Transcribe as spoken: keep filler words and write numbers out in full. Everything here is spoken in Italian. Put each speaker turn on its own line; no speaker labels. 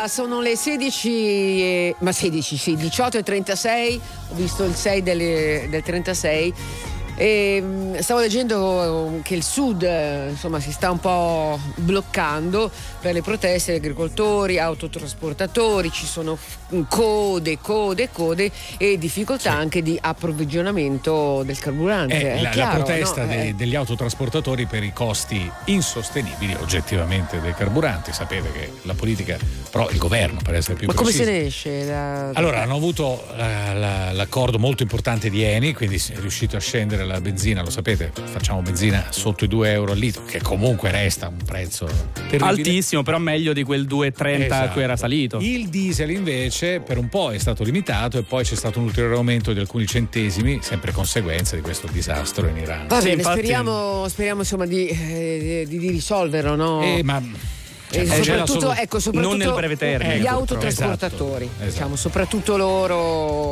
sono le sedici, e, ma sedici, sì, diciotto e trentasei, ho visto il sei delle, del trentasei. E stavo leggendo che il sud insomma si sta un po' bloccando per le proteste degli agricoltori, autotrasportatori, ci sono code, code, code e difficoltà sì. anche di approvvigionamento del carburante.
Eh,
è
la,
chiaro,
la protesta
no?
de,
eh.
degli autotrasportatori per i costi insostenibili oggettivamente del carburante. Sapete che la politica, però il governo per essere più
ma
preciso.
come se ne esce? Da...
Allora hanno avuto la, la, l'accordo molto importante di Eni, quindi è riuscito a scendere la benzina, lo sapete, facciamo benzina sotto i due euro al litro, che comunque resta un prezzo terribile.
Altissimo, però meglio di quel due e trenta esatto. a cui era salito.
Il diesel invece per un po' è stato limitato e poi c'è stato un ulteriore aumento di alcuni centesimi, sempre conseguenza di questo disastro in Iran.
Va bene,
sì, infatti...
speriamo, speriamo insomma di, eh, di, di risolverlo, no?
Eh, ma
Cioè, eh, soprattutto, ecco, soprattutto
non nel breve termine,
gli
ecco,
autotrasportatori,
esatto, esatto.
diciamo, soprattutto loro